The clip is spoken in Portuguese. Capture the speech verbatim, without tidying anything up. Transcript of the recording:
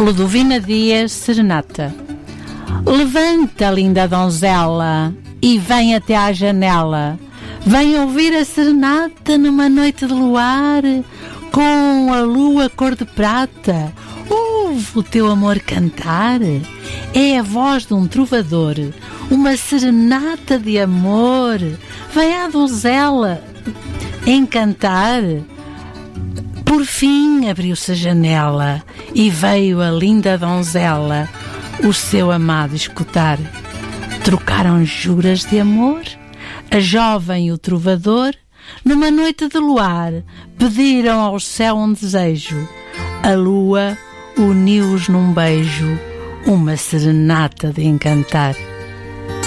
Ludovina Dias, serenata. Levanta, linda donzela, e vem até à janela. Vem ouvir a serenata numa noite de luar, com a lua cor de prata. Ouve o teu amor cantar. É a voz de um trovador, uma serenata de amor. Vem à donzela encantar. Por fim abriu-se a janela e veio a linda donzela o seu amado escutar. Trocaram juras de amor, a jovem e o trovador, numa noite de luar, pediram ao céu um desejo. A lua uniu-os num beijo, uma serenata de encantar.